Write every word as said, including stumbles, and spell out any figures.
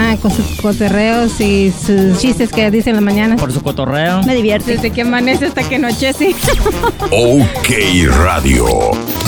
Ajá, con sus cotorreos y sus chistes que dice en la mañana. Por su cotorreo. Me divierte. Desde que amanece hasta que anochece. OK Radio.